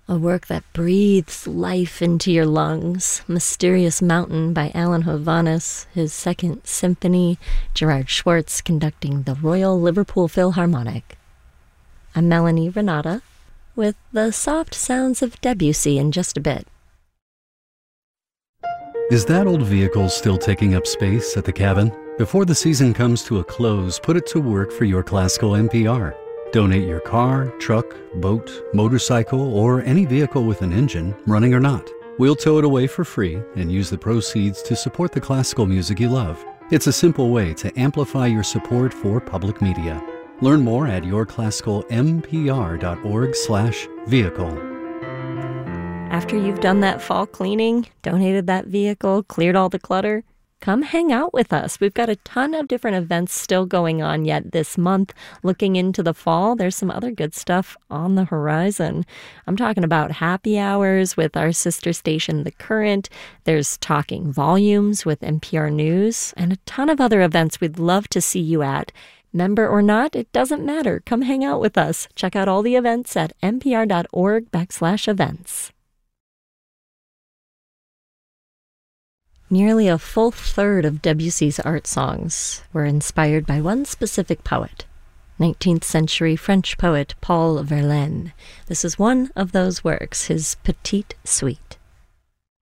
A work that breathes life into your lungs. Mysterious Mountain by Alan Hovhaness, his second symphony, Gerard Schwartz conducting the Royal Liverpool Philharmonic. I'm Melanie Renata, with the soft sounds of Debussy in just a bit. Is that old vehicle still taking up space at the cabin? Before the season comes to a close, put it to work for your classical NPR. Donate your car, truck, boat, motorcycle, or any vehicle with an engine, running or not. We'll tow it away for free and use the proceeds to support the classical music you love. It's a simple way to amplify your support for public media. Learn more at yourclassicalmpr.org/vehicle. After you've done that fall cleaning, donated that vehicle, cleared all the clutter, come hang out with us. We've got a ton of different events still going on yet this month. Looking into the fall, there's some other good stuff on the horizon. I'm talking about happy hours with our sister station, The Current. There's Talking Volumes with NPR News, and a ton of other events we'd love to see you at. Member or not, it doesn't matter. Come hang out with us. Check out all the events at npr.org/events. Nearly a full third of Debussy's art songs were inspired by one specific poet, 19th century French poet Paul Verlaine. This is one of those works, his Petite Suite.